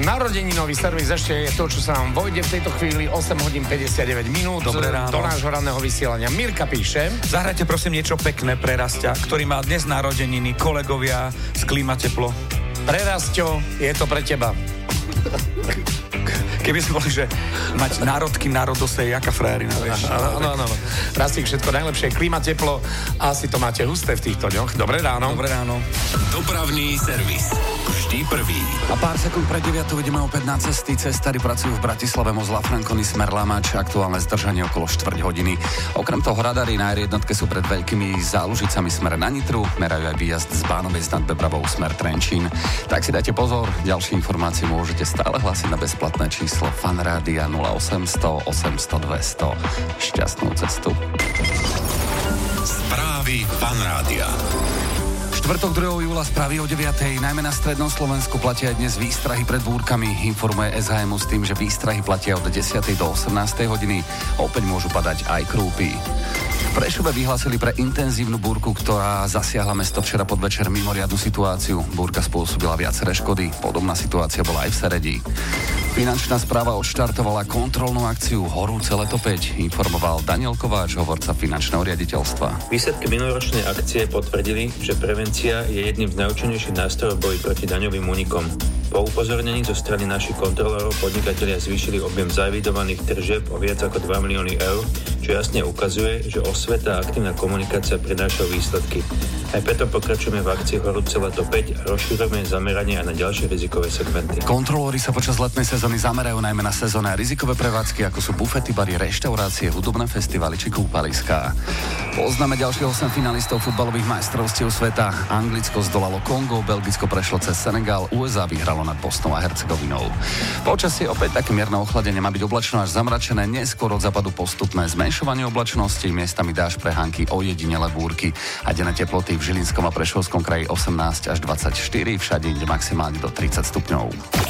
Narodeninový servis ešte je to, čo sa nám vojde v tejto chvíli, 8 hodín 59 minút. Dobré ráno. Do nášho ranného vysielania. Mirka píše. Zahrajte prosím niečo pekné pre Rastia, ktorý má dnes narodeniny, kolegovia z Klíma Teplo. Pre Rasťo, je to pre teba. Keby sme boli, že mať národky, národose, jaká frajerina, vieš. Áno. Rastík, všetko najlepšie, klíma, teplo, asi to máte husté v týchto dňoch. Dobré ráno. Dobré ráno. Dopravný servis. Vždy prvý. A pár sekúnd pred 9 ideme opäť na cesty. Cestári pracujú v Bratislave Mozla Frankony smer Lamač, aktuálne zdržanie okolo 4 hodiny. Okrem toho radary na R1 sú pred veľkými Zálužicami smer na Nitru, merajú aj výjazd z Bánovej nad Bebravou smer Trenčín. Tak si dajte pozor, ďalšie informácie môžete stále hlásiť na bezplatné číslo Fanrádia 0800 800 200. Šťastnú cestu. Správy Fanrádia. Štvrtok 2. júla správy o 9. Najmä na strednom Slovensku platia aj dnes výstrahy pred búrkami. Informuje SHM s tým, že výstrahy platia od 10. do 18. hodiny. Opäť môžu padať aj krúpy. V Prešove vyhlásili pre intenzívnu búrku, ktorá zasiahla mesto včera podvečer mimoriadnu situáciu. Búrka spôsobila viaceré škody. Podobná situácia bola aj v Seredi. Finančná správa odštartovala kontrolnú akciu Horúce leto 5, informoval Daniel Kováč, hovorca finančného riaditeľstva. Výsledky minuloročnej akcie potvrdili, že prevencia je jedným z najúčinnejších nástrojov boji proti daňovým únikom. Po upozornení zo strany našich kontrolórov podnikatelia zvýšili objem zaevidovaných tržeb o viac ako 2 milióny eur, čo jasne ukazuje, že osveta a aktívna komunikácia prinášajú výsledky. Aj preto pokračujeme v akcii Horúce leto 5 a rozširujeme zameranie aj na ďalšie rizikové segmenty. Kontrolóri sa počas letnej sezóny zamerajú najmä na sezónne rizikové prevádzky, ako sú bufety, bary, reštaurácie, hudobné festivaly či kúpaliská. Poznáme ďalších 8 finalistov futbalových majstrovstiev sveta. Anglicko zdolalo Kongo, Belgicko prešlo cez Senegal, USA vyhralo nad Bosnou a Hercegovinou. Počasie opäť také mierne ochladenie, má byť oblačno až zamračené, neskôr od západu postupné zmenšovanie oblačnosti, miestami dážď, prehánky, ojedinele búrky a denné teploty v Žilinskom a Prešovskom kraji 18 až 24, všade inde maximálne do 30 stupňov.